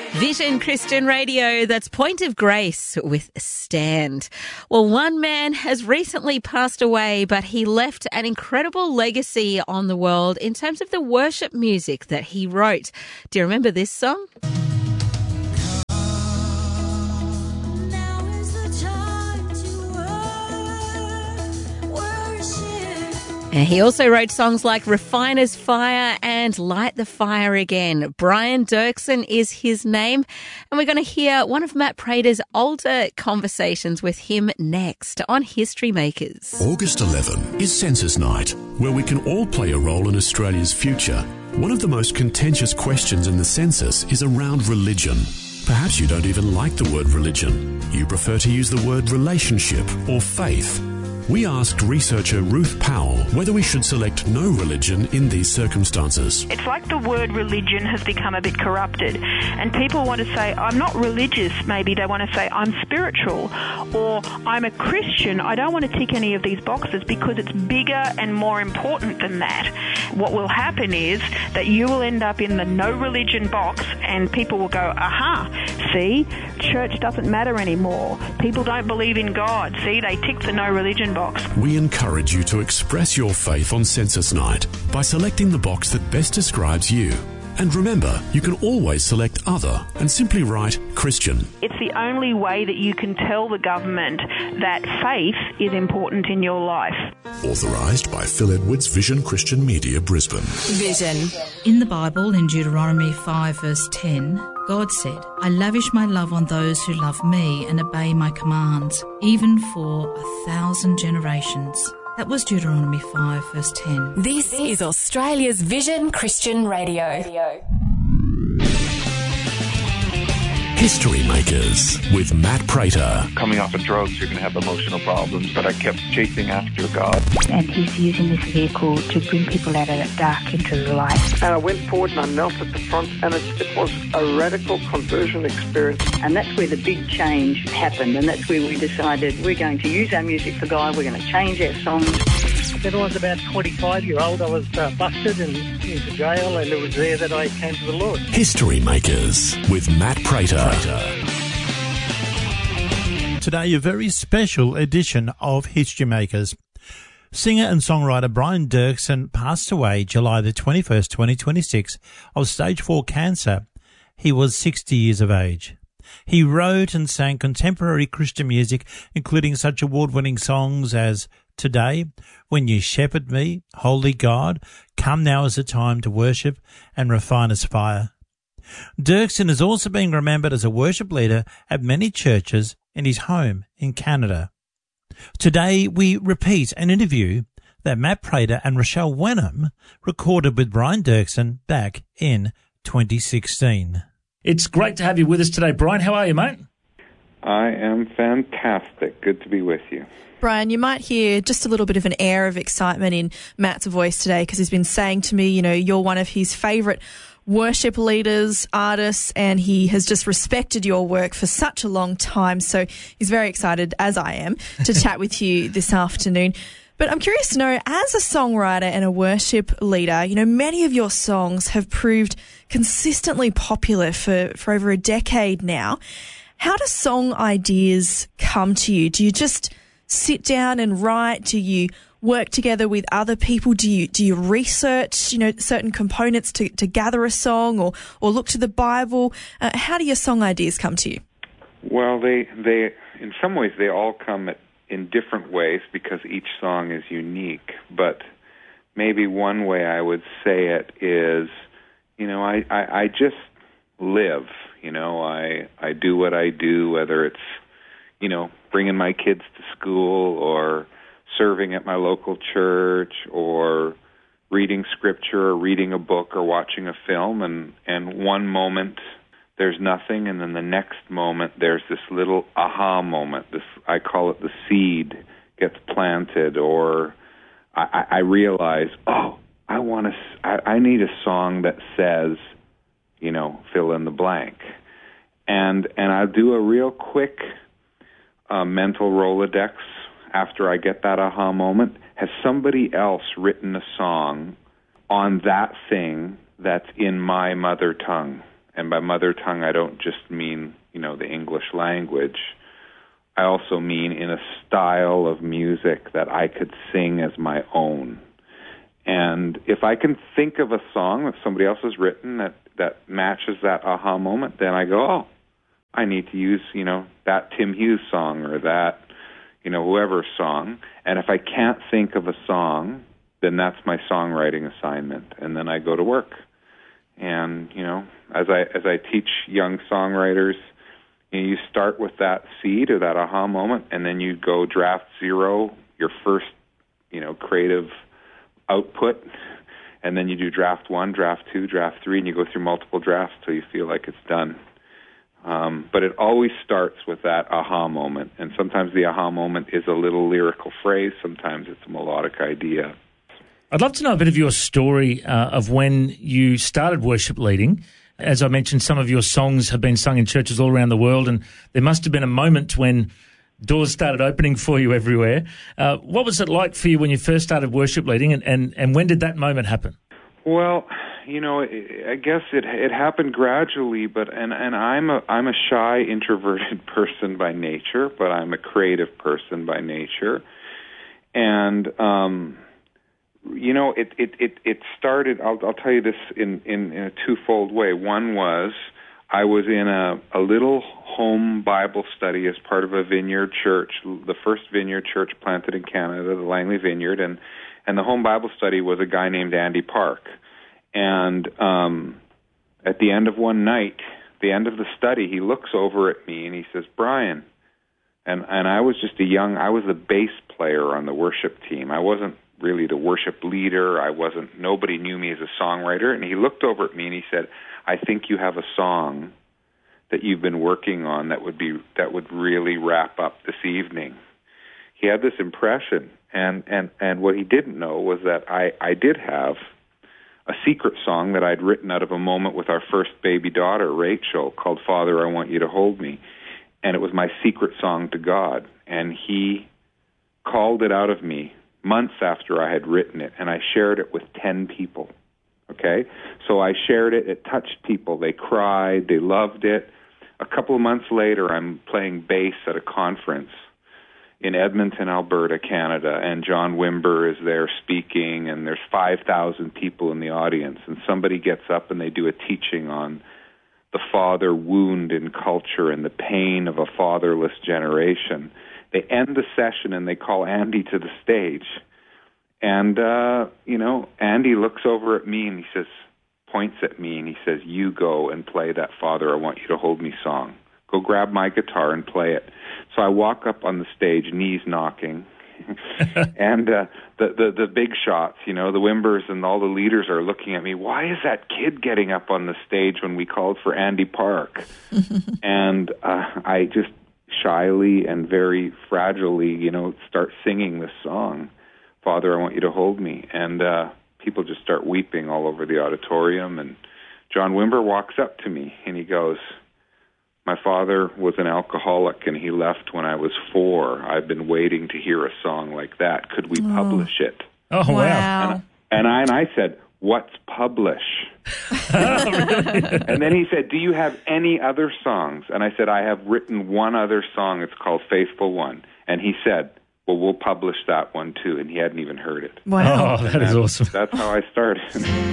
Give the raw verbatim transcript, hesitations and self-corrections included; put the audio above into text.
Vision Christian Radio, that's Point of Grace with Stand. Well, one man has recently passed away, but he left an incredible legacy on the world in terms of the worship music that he wrote. Do you remember this song? And he also wrote songs like Refiner's Fire and Light the Fire Again. Brian Doerksen is his name, and we're going to hear one of Matt Prater's older conversations with him next on History Makers. August eleventh is Census Night, where we can all play a role in Australia's future. One of the most contentious questions in the census is around religion. Perhaps you don't even like the word religion. You prefer to use the word relationship or faith. We asked researcher Ruth Powell whether we should select no religion in these circumstances. It's like the word religion has become a bit corrupted, and people want to say, I'm not religious. Maybe they want to say, I'm spiritual, or I'm a Christian. I don't want to tick any of these boxes because it's bigger and more important than that. What will happen is that you will end up in the no religion box, and people will go, aha, see, church doesn't matter anymore. People don't believe in God. See, they tick the no religion box. We encourage you to express your faith on Census Night by selecting the box that best describes you. And remember, you can always select Other and simply write Christian. It's the only way that you can tell the government that faith is important in your life. Authorised by Phil Edwards, Vision Christian Media, Brisbane. Vision. In the Bible, in Deuteronomy five verse ten, God said, I lavish my love on those who love me and obey my commands, even for a thousand generations. That was Deuteronomy five verse ten. This is Australia's Vision Christian Radio. History Makers with Matt Prater. Coming off of drugs, you're going to have emotional problems, but I kept chasing after God. And he's using this vehicle to bring people out of that dark into the light. And I went forward and I knelt at the front, and it, it was a radical conversion experience. And that's where the big change happened, and that's where we decided we're going to use our music for God, we're going to change our songs. When I was about twenty-five year old, I was uh, busted and into jail, and it was there that I came to the Lord. History Makers with Matt Prater. Today, a very special edition of History Makers. Singer and songwriter Brian Doerksen passed away July the twenty-first, twenty twenty-six of stage four cancer. He was sixty years of age. He wrote and sang contemporary Christian music, including such award-winning songs as Today, When You Shepherd Me, Holy God, Come Now Is the Time to Worship, and Refiner's Fire. Doerksen is also being remembered as a worship leader at many churches in his home in Canada. Today, we repeat an interview that Matt Prater and Rochelle Wenham recorded with Brian Doerksen back in twenty sixteen. It's great to have you with us today, Brian. How are you, mate? I am fantastic. Good to be with you. Brian, you might hear just a little bit of an air of excitement in Matt's voice today because he's been saying to me, you know, you're one of his favourite worship leaders, artists, and he has just respected your work for such a long time. So he's very excited, as I am, to chat with you this afternoon. But I'm curious to know, as a songwriter and a worship leader, you know, many of your songs have proved consistently popular for, for over a decade now. How do song ideas come to you? Do you just sit down and write? Do you work together with other people? Do you do you research, you know, certain components to, to gather a song, or, or look to the Bible? Uh, how do your song ideas come to you? Well, they they in some ways they all come at, in different ways because each song is unique. But maybe one way I would say it is, you know, I, I, I just live. You know, I I do what I do, whether it's, you know, bringing my kids to school or serving at my local church or reading scripture or reading a book or watching a film, and, and one moment there's nothing, and then the next moment there's this little aha moment. This, I call it the seed gets planted, or I, I realize, oh, I want to, I, I need a song that says, you know, fill in the blank. And, and I'll do a real quick Uh, mental Rolodex after I get that aha moment. Has somebody else written a song on that thing that's in my mother tongue? And by mother tongue, I don't just mean, you know, the English language. I also mean in a style of music that I could sing as my own. And if I can think of a song that somebody else has written that, that matches that aha moment, then I go, oh, I need to use, you know, that Tim Hughes song or that, you know, whoever's song. And if I can't think of a song, then that's my songwriting assignment. And then I go to work. And, you know, as I as I teach young songwriters, you know, you start with that seed or that aha moment, and then you go draft zero, your first, you know, creative output, and then you do draft one, draft two, draft three, and you go through multiple drafts till you feel like it's done. Um, but it always starts with that aha moment, and sometimes the aha moment is a little lyrical phrase, sometimes it's a melodic idea. I'd love to know a bit of your story uh, of when you started worship leading. As I mentioned, some of your songs have been sung in churches all around the world, and there must have been a moment when doors started opening for you everywhere. Uh, what was it like for you when you first started worship leading, and, and, and when did that moment happen? Well, you know, I guess it it happened gradually, but and, and I'm a I'm a shy, introverted person by nature, but I'm a creative person by nature, and um, you know, it it it, it started. I'll I'll tell you this in, in, in a twofold way. One was I was in a, a little home Bible study as part of a vineyard church, the first vineyard church planted in Canada, the Langley Vineyard, and, and the home Bible study was a guy named Andy Park. And um, at the end of one night, the end of the study, he looks over at me and he says, Brian, and, and I was just a young, I was the bass player on the worship team. I wasn't really the worship leader. I wasn't, nobody knew me as a songwriter. And he looked over at me and he said, I think you have a song that you've been working on that would be that would really wrap up this evening. He had this impression, and, and, and what he didn't know was that I, I did have a secret song that I'd written out of a moment with our first baby daughter, Rachel, called Father, I Want You to Hold Me. And it was my secret song to God. And he called it out of me months after I had written it, and I shared it with ten people. Okay, so I shared it. It touched people. They cried. They loved it. A couple of months later, I'm playing bass at a conference in Edmonton, Alberta, Canada, and John Wimber is there speaking, and there's five thousand people in the audience, and somebody gets up and they do a teaching on the father wound in culture and the pain of a fatherless generation. They end the session and they call Andy to the stage. And, uh, you know, Andy looks over at me and he says, points at me and he says, you go and play that Father, I Want You to Hold Me song. Go grab my guitar and play it. So I walk up on the stage, knees knocking, and uh, the, the, the big shots, you know, the Wimbers and all the leaders are looking at me. Why is that kid getting up on the stage when we called for Andy Park? And uh, I just shyly and very fragilely, you know, start singing this song. Father, I Want You to Hold Me. And uh, people just start weeping all over the auditorium. And John Wimber walks up to me and he goes, my father was an alcoholic and he left when I was four. I've been waiting to hear a song like that. Could we oh. publish it? Oh, wow. wow. And, I, and I, and I said, what's publish? Oh, really? And then he said, do you have any other songs? And I said, I have written one other song. It's called Faithful One. And he said, well, we'll publish that one too. And he hadn't even heard it. Wow. Oh, that is awesome. That's how I started.